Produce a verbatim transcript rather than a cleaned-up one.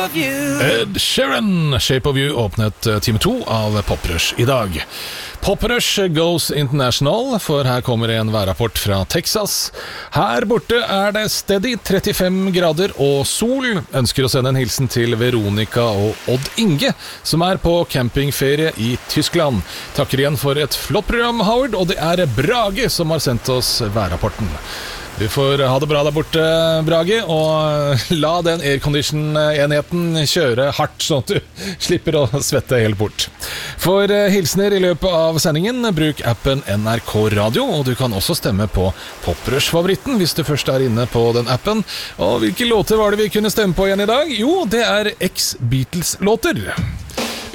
of you. Ed Sheeran, Shape of You, åpnet time to av Poprush i dag. Poprush goes international, for her kommer en værrapport fra Texas. Her borte er det steady trettifem grader og sol. Ønsker å sende en hilsen til Veronica og Odd Inge, som er på campingferie i Tyskland. Takker igjen for et flott program, Howard, og det er Brage som har sendt oss værrapporten. Du får ha det bra der borte, Brage, og la den aircondition-enheten kjøre hardt, sånn at du slipper å svette helt bort. For hilsener i løpet av sendingen, bruk appen N R K Radio, og du kan også stemme på Poprush-favoritten hvis du først er inne på den appen. Og hvilke låter var det vi kunne stemme på igjen i dag? Jo, det er X-Beatles-låter.